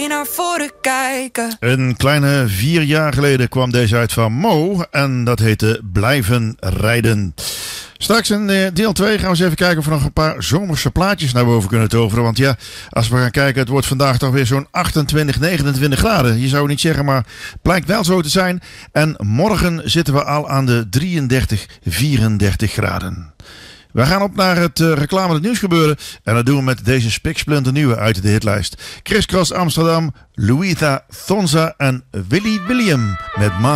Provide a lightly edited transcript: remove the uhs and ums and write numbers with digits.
naar voren kijken. Een kleine 4 jaar geleden kwam deze uit van Mo en dat heette Blijven Rijden. Straks in deel 2 gaan we eens even kijken of we nog een paar zomerse plaatjes naar boven kunnen toveren. Want ja, als we gaan kijken, het wordt vandaag toch weer zo'n 28, 29 graden. Je zou niet zeggen, maar het blijkt wel zo te zijn. En morgen zitten we al aan de 33, 34 graden. We gaan op naar het reclame het nieuws gebeuren. En dat doen we met deze spiksplinter nieuwe uit de hitlijst. Chris Cross Amsterdam, Louisa Thonza en Willy William met Ma.